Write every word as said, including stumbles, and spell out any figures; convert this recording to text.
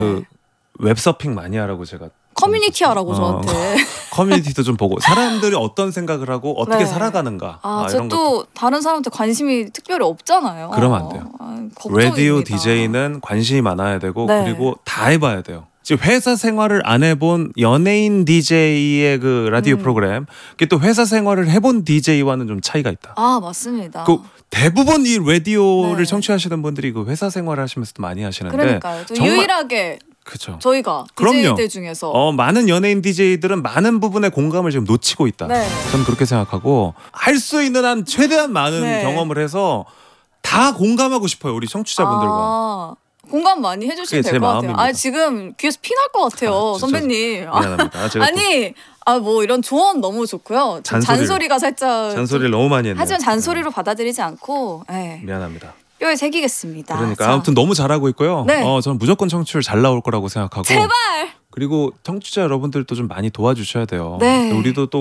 그 웹서핑 많이 하라고 제가 커뮤니티 하라고 어, 저한테. 커뮤니티도 좀 보고 사람들이 어떤 생각을 하고 어떻게 네. 살아가는가. 아, 아, 저 이런 또 다른 사람한테 관심이 특별히 없잖아요. 그러면 안 돼요. 아, 걱정입니다. 라디오 디제이는 관심이 많아야 되고 네. 그리고 다 해봐야 돼요. 지금 회사 생활을 안 해본 연예인 디제이의 그 라디오 음. 프로그램, 그게 또 회사 생활을 해본 디제이와는 좀 차이가 있다. 아, 맞습니다. 그 대부분 이 라디오를 네. 청취하시는 분들이 그 회사 생활을 하시면서도 많이 하시는데 그러니까요. 또 정말- 유일하게 그쵸. 저희가 그럼요. 디제이들 중에서 어, 많은 연예인 디제이들은 많은 부분의 공감을 지금 놓치고 있다. 네. 저는 그렇게 생각하고 할 수 있는 한 최대한 많은 네. 경험을 해서 다 공감하고 싶어요. 우리 청취자분들과. 아, 공감 많이 그게 해주시면 제 될 것 같아요. 마음입니다. 아, 지금 귀에서 피 날 것 같아요, 아, 진짜 선배님. 아, 미안합니다. 제가 또 아니, 아, 뭐 이런 조언 너무 좋고요. 좀 잔소리를- 잔소리가 살짝 잔소리를 너무 많이 했네요. 하지만 잔소리로 받아들이지 않고 예, 미안합니다. 뼈에 새기겠습니다. 그러니까 자, 아무튼 너무 잘하고 있고요. 네. 어, 저는 무조건 청취율 잘 나올 거라고 생각하고 제발. 그리고 청취자 여러분들도 좀 많이 도와주셔야 돼요. 네. 우리도 또